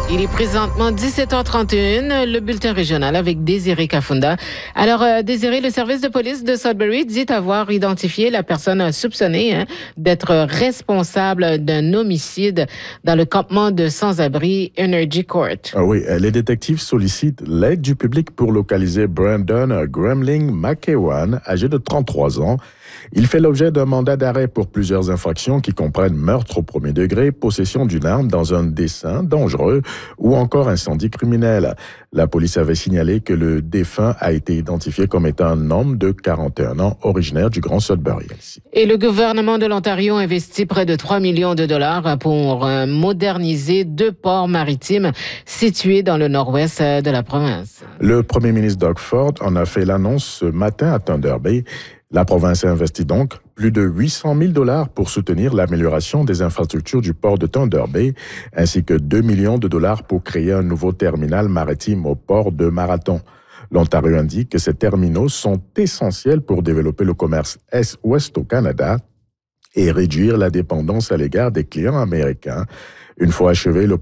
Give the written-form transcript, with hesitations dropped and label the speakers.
Speaker 1: Il est présentement 17h31, le bulletin régional avec Désiré Kafunda. Alors, Désiré, le service de police de Sudbury dit avoir identifié la personne soupçonnée d'être responsable d'un homicide dans le campement de sans-abri Energy Court.
Speaker 2: Ah oui, les détectives sollicitent l'aide du public pour localiser Brandon Gremling McEwan, âgé de 33 ans. Il fait l'objet d'un mandat d'arrêt pour plusieurs infractions qui comprennent meurtre au premier degré, possession d'une arme dans un dessein dangereux ou encore incendie criminel. La police avait signalé que le défunt a été identifié comme étant un homme de 41 ans, originaire du Grand Sudbury.
Speaker 1: Et le gouvernement de l'Ontario investit près de 3 millions de dollars pour moderniser 2 ports maritimes situés dans le nord-ouest de la province.
Speaker 2: Le premier ministre Doug Ford en a fait l'annonce ce matin à Thunder Bay. La province a investi donc plus de 800 000 dollars pour soutenir l'amélioration des infrastructures du port de Thunder Bay, ainsi que 2 millions de dollars pour créer un nouveau terminal maritime au port de Marathon. L'Ontario indique que ces terminaux sont essentiels pour développer le commerce Est-Ouest au Canada et réduire la dépendance à l'égard des clients américains. Une fois achevé, le